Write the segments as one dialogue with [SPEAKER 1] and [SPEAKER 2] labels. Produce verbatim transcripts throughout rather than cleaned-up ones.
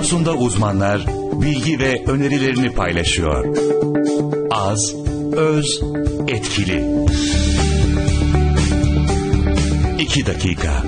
[SPEAKER 1] konusunda uzmanlar bilgi ve önerilerini paylaşıyor. Az, öz, etkili. İki dakika.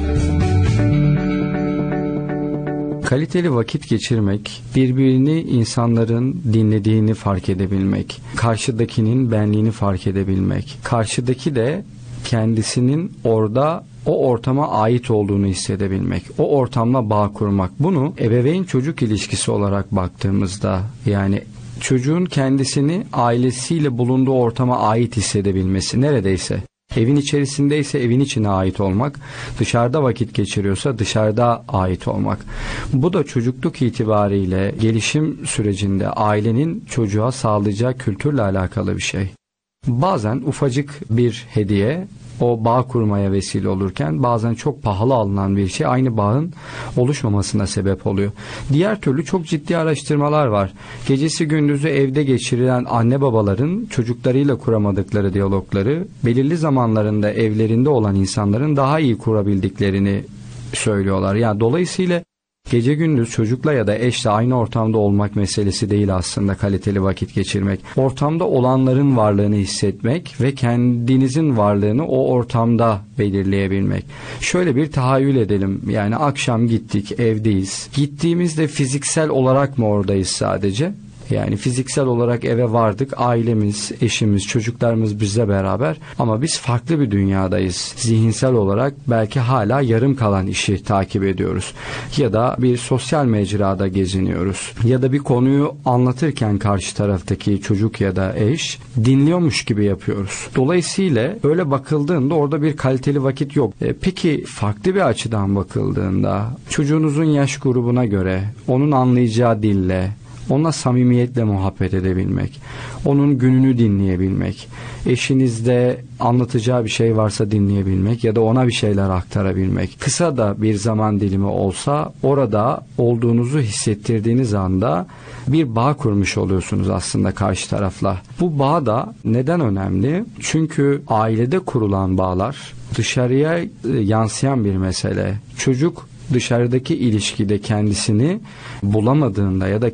[SPEAKER 2] Kaliteli vakit geçirmek, birbirini insanların dinlediğini fark edebilmek, karşıdakinin benliğini fark edebilmek, karşıdaki de kendisinin orada o ortama ait olduğunu hissedebilmek, o ortamla bağ kurmak. Bunu ebeveyn çocuk ilişkisi olarak baktığımızda, yani çocuğun kendisini ailesiyle bulunduğu ortama ait hissedebilmesi, neredeyse evin içerisindeyse evin içine ait olmak, dışarıda vakit geçiriyorsa dışarıda ait olmak. Bu da çocukluk itibariyle gelişim sürecinde ailenin çocuğa sağlayacağı kültürle alakalı bir şey. Bazen ufacık bir hediye o bağ kurmaya vesile olurken bazen çok pahalı alınan bir şey aynı bağın oluşmamasına sebep oluyor. Diğer türlü çok ciddi araştırmalar var. Gecesi gündüzü evde geçirilen anne babaların çocuklarıyla kuramadıkları diyalogları belirli zamanlarında evlerinde olan insanların daha iyi kurabildiklerini söylüyorlar. Yani dolayısıyla gece gündüz çocukla ya da eşle aynı ortamda olmak meselesi değil aslında kaliteli vakit geçirmek. Ortamda olanların varlığını hissetmek ve kendinizin varlığını o ortamda belirleyebilmek. Şöyle bir tahayyül edelim. Yani akşam gittik, evdeyiz. Gittiğimizde fiziksel olarak mı oradayız sadece? Yani fiziksel olarak eve vardık, ailemiz, eşimiz, çocuklarımız bizle beraber ama biz farklı bir dünyadayız. Zihinsel olarak belki hala yarım kalan işi takip ediyoruz. Ya da bir sosyal mecrada geziniyoruz. Ya da bir konuyu anlatırken karşı taraftaki çocuk ya da eş dinliyormuş gibi yapıyoruz. Dolayısıyla öyle bakıldığında orada bir kaliteli vakit yok. E, peki farklı bir açıdan bakıldığında çocuğunuzun yaş grubuna göre onun anlayacağı dille, onunla samimiyetle muhabbet edebilmek, onun gününü dinleyebilmek, eşinizde anlatacağı bir şey varsa dinleyebilmek ya da ona bir şeyler aktarabilmek, kısa da bir zaman dilimi olsa orada olduğunuzu hissettirdiğiniz anda bir bağ kurmuş oluyorsunuz aslında karşı tarafla. Bu bağ da neden önemli? Çünkü ailede kurulan bağlar dışarıya yansıyan bir mesele. Çocuk dışarıdaki ilişkide kendisini bulamadığında ya da